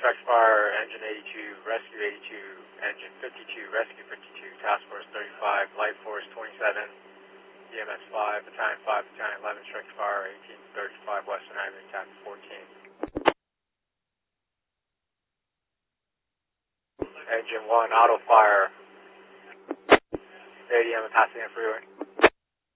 Strike Fire, Engine 82, Rescue 82, Engine 52, Rescue 52, Task Force 35, Light Force 27, EMS 5, Battalion 5, Battalion 11, Strike Fire, 1835 Western Avenue, TAC 14. Engine 1, Auto Fire, ADM at Pasadena Freeway.